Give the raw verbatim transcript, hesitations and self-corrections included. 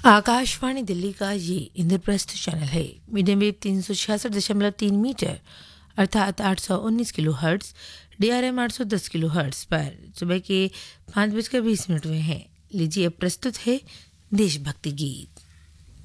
आकाशवाणी दिल्ली का ये इंद्रप्रस्थ चैनल है। मीडियम वेव तीन सौ छियासठ दशमलव तीन मीटर अर्थात आठ सौ उन्नीस kilo hertz, D R M आठ सौ दस किलो हर्ट्स पर सुबह के पाँच बजकर बीस मिनट हुए हैं। लीजिए अब प्रस्तुत है देशभक्ति गीत।